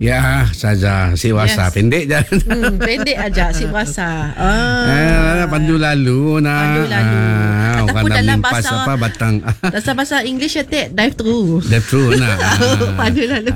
Ya, saja si wasa pendek je. Pendek aja si wasa. Pandu lalu Pandu lalu. Orang dah melimpas apa batang. Dalam bahasa English dive through. Dive through nak. Pandu lalu.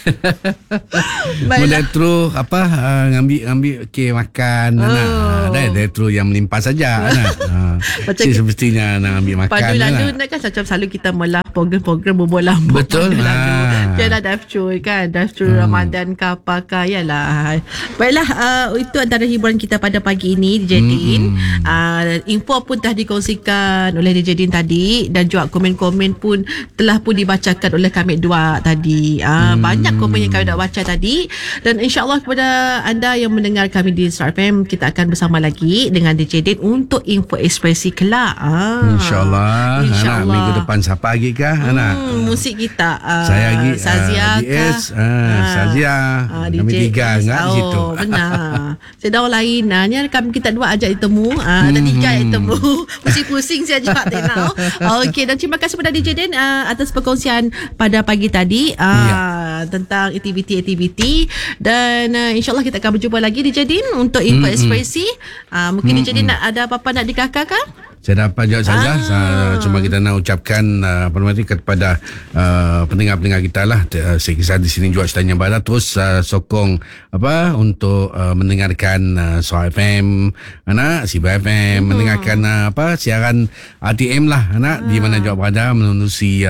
Dive through apa ngambil makan dive through yang melimpas saja nak. Macam semestinya nak ambil makan. Pandu lalu nak kan macam selalu kita mula program-program berbola. Betul. Jangan dive through kan. Dive through Ramadan ke apakah. Yalah. Baiklah, itu antara hiburan kita pada pagi ini DJ Din. Info pun telah dikongsikan oleh DJ Din tadi, dan juga komen-komen pun telah pun dibacakan oleh kami dua tadi. Banyak komen yang kami dah baca tadi, dan insyaAllah kepada anda yang mendengar kami di Star FM, kita akan bersama lagi dengan DJ Din untuk info ekspresi kelak. InsyaAllah. Minggu depan siapa lagi kah? Musik kita saya lagi Sazia DS Sazia kami tiga di situ. Benar. Saya dah orang lain ni kami kita dua ajak ditemu. Dan tiga ajak ditemu. Pusing-pusing saya ajak tengok. Okey, dan terima kasih kepada DJ Din atas perkongsian pada pagi tadi tentang aktiviti-aktiviti, dan insyaAllah kita akan berjumpa lagi DJ Din untuk info ekspresi. Mungkin DJ Din ada apa-apa nak dikatakan? Saya dapat jawab saja. Cuma kita nak ucapkan kepada pendengar-pendengar kita lah. Saya kisah di sini juga Citanya Barat terus sokong untuk mendengarkan Suara FM, Sibar FM, mendengarkan siaran RTM lah di mana juga berada, menerusi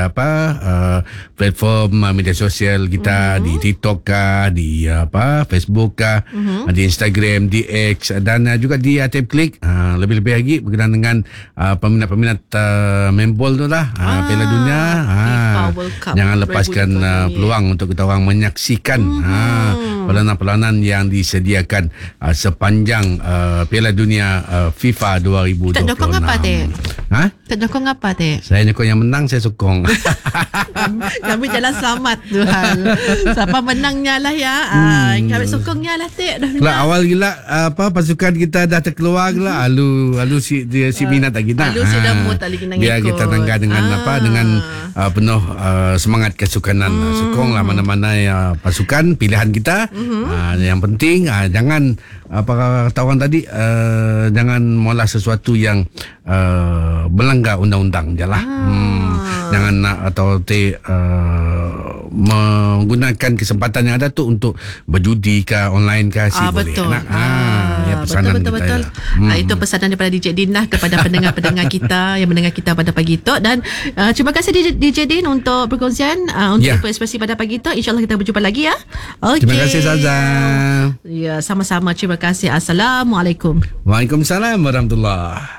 platform media sosial kita di TikTok kah, di Facebook kah, di Instagram, di X, dan juga di Tap Klik. Lebih-lebih lagi berkenaan dengan peminat-peminat membol tu lah, Piala Dunia. Jangan lepaskan peluang untuk kita orang menyaksikan pelanan-pelanan yang disediakan sepanjang Piala Dunia FIFA 2026. Tak nyokong apa teh? Tak nyokong apa teh? Saya nyokong yang menang, saya sokong. Kami jalan selamat Tuhan. Siapa menangnya lah ya. Kami sokongnya lah teh. Awal gila pasukan kita dah terkeluar lah. Lalu si minat lagi nak. Lalu si dah tak lagi nak ikut. Biar kita tangga dengan dengan penuh semangat kesukanan. Sokonglah mana-mana pasukan pilihan kita. Yang penting jangan apa kata orang tadi, jangan molah sesuatu yang melanggar undang-undang je lah. Jangan nak atau menggunakan kesempatan yang ada tu untuk berjudi ke online ke betul. Pesanan betul. Itu pesanan daripada DJ Din lah kepada pendengar-pendengar kita yang mendengar kita pada pagi itu. Dan terima kasih DJ Din untuk perkongsian untuk ekspresi pada pagi itu. InsyaAllah kita berjumpa lagi ya. Terima kasih Saza. Ya, sama-sama. Terima kasih. Assalamualaikum. Waalaikumsalam warahmatullahi.